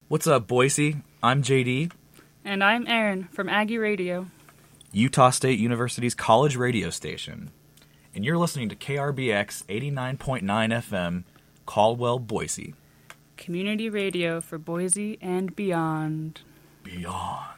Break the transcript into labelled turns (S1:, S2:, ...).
S1: What's up, Boise? I'm JD.
S2: And I'm Aaron from Aggie Radio,
S1: Utah State University's college radio station. And you're listening to KRBX 89.9 FM, Caldwell, Boise.
S2: community radio for Boise and beyond.
S1: Beyond.